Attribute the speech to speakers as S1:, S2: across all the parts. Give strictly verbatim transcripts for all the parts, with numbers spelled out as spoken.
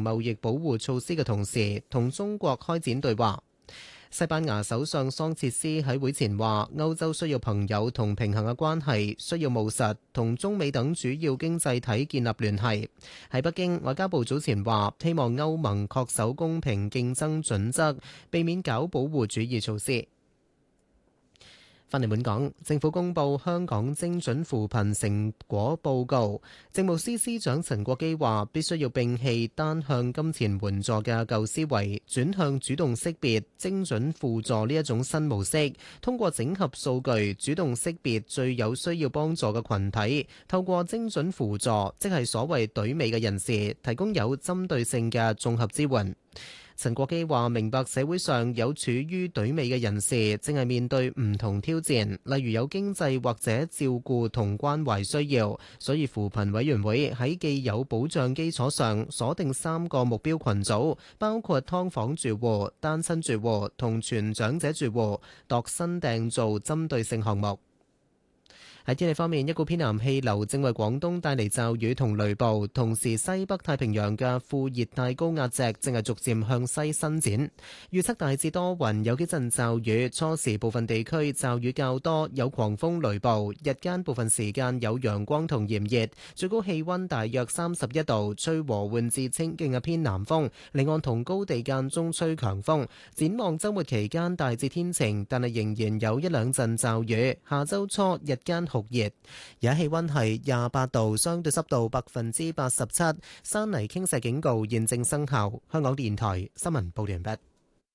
S1: 貿易保護措施嘅同時，同中國開展對話。西班牙首相桑切斯喺會前話，歐洲需要朋友同平衡嘅關係，需要務實，同中美等主要經濟體建立聯繫。喺北京，外交部早前話，希望歐盟恪守公平競爭準則，避免搞保護主義措施。翻嚟本港，政府公布香港精準扶貧成果報告。政務司司長陳國基話，必須要摒棄單向金錢援助嘅舊思維，轉向主動識別、精準輔助呢一種新模式。通過整合數據，主動識別最有需要幫助嘅群體，透過精準輔助，即係所謂隊尾嘅人士，提供有針對性嘅綜合支援。陳國基話：明白社會上有處於隊尾嘅人士，正係面對唔同挑戰，例如有經濟或者照顧同關懷需要，所以扶貧委員會喺既有保障基礎上，鎖定三個目標群組，包括劏房住戶、單親住戶同全長者住戶，度身訂造針對性項目。喺天氣方面，一股偏南氣流正為廣東帶嚟驟雨同雷暴，同時西北太平洋嘅副熱帶高壓脊正係逐漸向西伸展。預測大致多雲，有幾陣驟雨，初時部分地區驟雨較多，有狂風雷暴。日間部分時間有陽光同炎熱，最高氣溫大約三十一度，吹和緩至清勁嘅偏南風，離岸同高地間中吹強風。展望週末期間大致天晴，但係仍然有一兩陣驟雨。下週初日間酷熱，而家氣溫係廿八度，相對濕度百分之八十七，山泥傾瀉警告現正生效。香港電台新聞報完畢。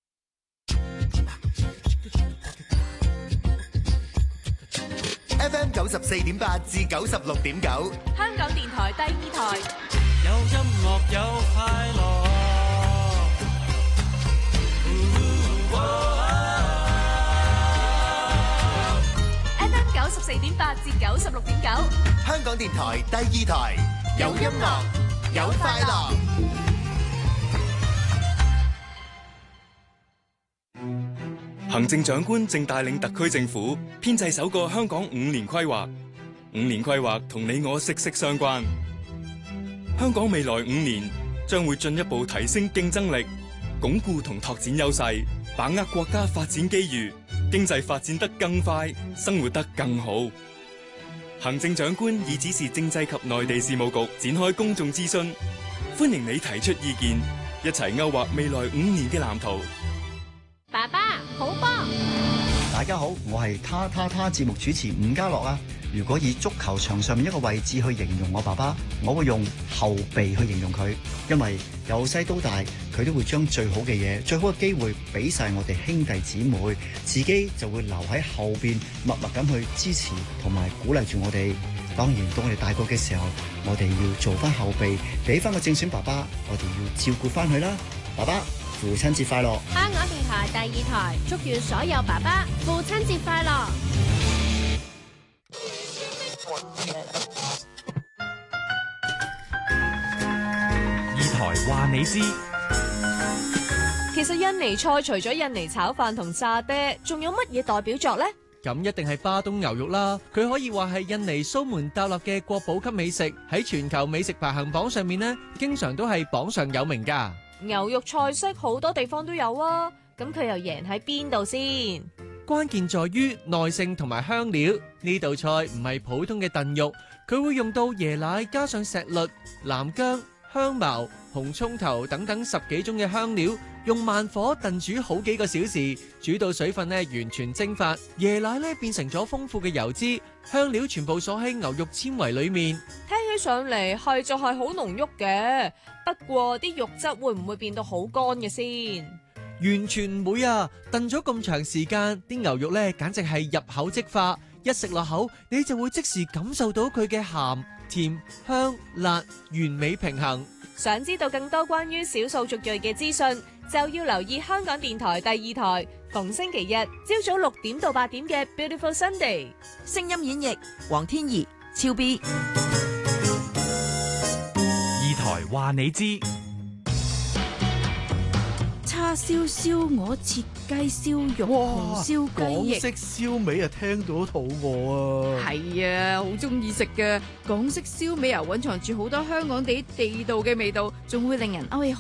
S2: F M 九十四點八至九十六點九，
S3: 香港電台第二台，
S4: 有音樂有快樂。
S3: 九十四點八至九十六點九，
S2: 香港電台第二台，有音樂有快樂。
S5: 行政長官正帶領特區政府編製首個香港五年規劃，五年規劃同你我息息相關。香港未來五年將會進一步提升競爭力，鞏固同拓展優勢，把握國家發展機遇，經濟發展得更快，生活得更好。行政長官已指示政制及內地事務局展開公眾諮詢，歡迎你提出意見，一齊勾畫未來五年嘅藍圖。
S3: 爸爸好波！
S6: 大家好，我係他他他節目主持伍家樂啊。如果以足球場上面一個位置去形容我爸爸，我會用後備去形容佢，因為由細到大，佢都會將最好嘅嘢、最好嘅機會俾晒我哋兄弟姊妹，自己就會留喺後邊，默默咁去支持同埋鼓勵住我哋。當然，到我哋大個嘅時候，我哋要做翻後備，俾翻個正選爸爸，我哋要照顧翻佢啦。爸爸，父親節快樂！
S3: 香港電台第二台，祝願所有爸爸父親節快樂！
S7: 二台話你知，
S3: 其實印尼菜除咗印尼炒飯同沙爹，仲有乜嘢代表作呢？
S8: 咁一定係巴東牛肉啦，佢可以話係印尼蘇門答臘嘅國寶級美食，喺全球美食排行榜上面呢，經常都係榜上有名噶。
S3: 牛肉菜式好多地方都有啊，咁佢又贏喺邊度先？
S8: 關鍵在於耐性同埋香料，呢道菜唔係普通嘅燉肉，佢會用到椰奶加上石律、南薑、香茅、紅蔥頭等等十幾種嘅香料，用慢火燉煮好幾個小時，煮到水分呢完全蒸發，椰奶呢變成咗豐富嘅油脂，香料全部鎖喺牛肉纖維裏面。
S3: 聽起上嚟係就係好濃郁嘅，不過啲肉質會唔會變到好乾嘅先？
S8: 完全唔會啊！燉咗咁長時間，啲牛肉呢簡直係入口即化，一食落口你就會即時感受到佢嘅鹹、甜、香、辣，完美平衡。
S3: 想知道更多關於少數族裔嘅資訊，就要留意香港電台第二台，逢星期日朝早六點到八點嘅 Beautiful Sunday，
S9: 聲音演繹黃天怡、超 B。
S7: 二台話你知。
S9: 叉燒、燒鵝、切雞、燒肉、紅燒雞翼，
S10: 港式燒味啊，聽到肚餓啊！
S9: 係啊，好中意食嘅港式燒味啊，蘊藏住好多香港地地道嘅味道，仲會令人勾起